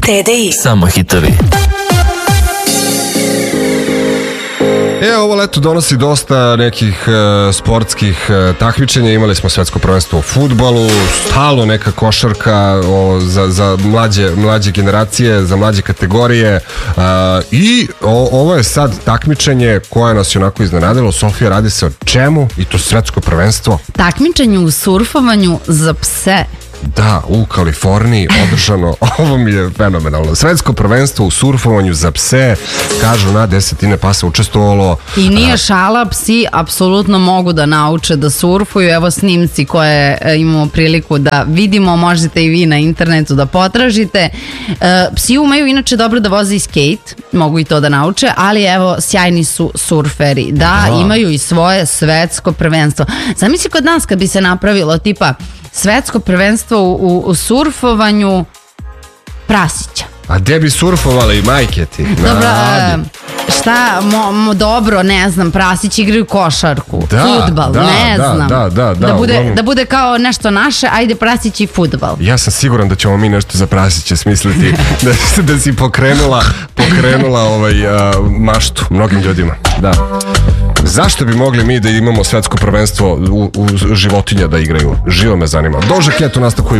TDI. Samo hitovi. Ovo leto donosi dosta nekih sportskih takmičenja. Imali smo svetsko prvenstvo u fudbalu, stalo neka košarka za mlađe generacije, za mlađe kategorije. I ovo je sad takmičenje koje nas je onako iznenadilo. Sofija, radi se o čemu? I to svetsko prvenstvo? Takmičenje u surfovanju za pse. Da, u Kaliforniji održano, ovo mi je fenomenalno. Svetsko prvenstvo u surfovanju za pse, kažu na 10 pasa učestvovalo. I nije šala, psi apsolutno mogu da nauče da surfuju. Evo snimci koje imamo priliku da vidimo, možete i vi na internetu da potražite. Psi umeju inače dobro da voze i skate, mogu i to da nauče, ali evo sjajni su surferi. Da, imaju i svoje svetsko prvenstvo. Zamisli kod nas kad bi se napravilo tipa svetsko prvenstvo u surfovanju prasića. A gde bi surfovali, majke ti? Dobro, šta, dobro, ne znam, prasići igraju košarku, fudbal, ne znam. Da bude kao nešto naše, ajde prasići fudbal. Ja sam siguran da ćemo mi nešto za prasiće smisliti, da si pokrenula maštu mnogim ljudima. Da. Zašto bi mogli mi da imamo svetsko prvenstvo u životinja da igraju? Živo me zanima. Dožak je to nastavku.